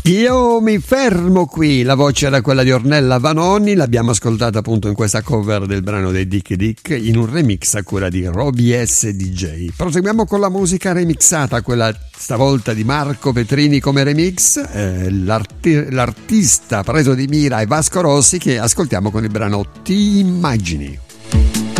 Io mi fermo qui, la voce era quella di Ornella Vanoni, l'abbiamo ascoltata appunto in questa cover del brano dei Dick Dick in un remix a quella di Roby S. DJ. Proseguiamo con la musica remixata, quella stavolta di Marco Petrini come remix, l'artista preso di mira è Vasco Rossi, che ascoltiamo con il brano Ti immagini.